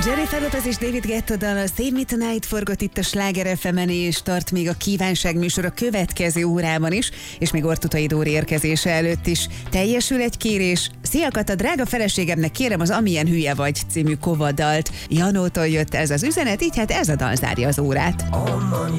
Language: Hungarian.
Jennifer Lopez és David Guetta dal a Save Me Tonight forgott itt a Sláger FM-en, és tart még a kívánság műsor a következő órában is, és még Ortutai Dóri érkezése előtt is teljesül egy kérés. Szia Kata, drága feleségemnek kérem az Amilyen hülye vagy című Kova dalt. Janótól jött ez az üzenet, így hát ez a dal zárja az órát.